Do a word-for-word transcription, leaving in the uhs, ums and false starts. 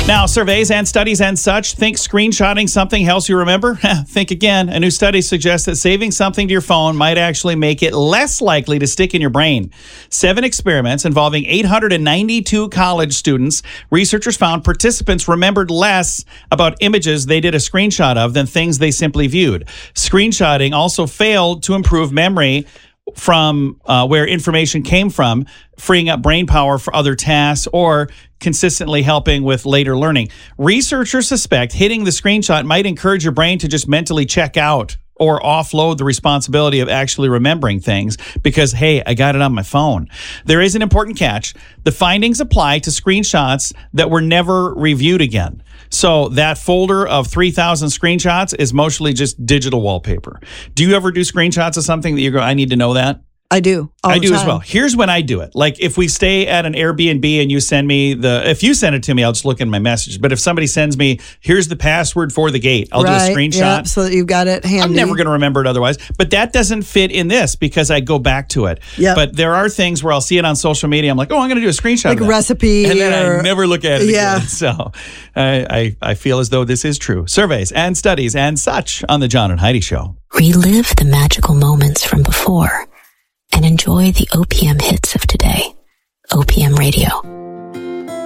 Now, surveys and studies and such, think screenshotting something helps you remember? Think again. A new study suggests that saving something to your phone might actually make it less likely to stick in your brain. Seven experiments involving eight hundred ninety-two college students, researchers found participants remembered less about images they did a screenshot of than things they simply viewed. Screenshotting also failed to improve memory from uh, where information came from, freeing up brain power for other tasks or consistently helping with later learning. Researchers suspect hitting the screenshot might encourage your brain to just mentally check out or offload the responsibility of actually remembering things because, hey, I got it on my phone. There is an important catch. The findings apply to screenshots that were never reviewed again. So that folder of three thousand screenshots is mostly just digital wallpaper. Do you ever do screenshots of something that you go, I need to know that? I do. All I the do time. as well. Here's when I do it. Like if we stay at an Airbnb and you send me the, if you send it to me, I'll just look in my messages. But if somebody sends me, here's the password for the gate, I'll right. do a screenshot. Yep, so that you've got it handy. I'm never going to remember it otherwise. But that doesn't fit in this because I go back to it. Yep. But there are things where I'll see it on social media. I'm like, oh, I'm going to do a screenshot like of that. a recipe. And then or, I never look at it yeah. again. So I, I, I feel as though this is true. Surveys and studies and such on the John and Heidi Show. Relive the magical moments from before and enjoy the O P M hits of today. O P M Radio.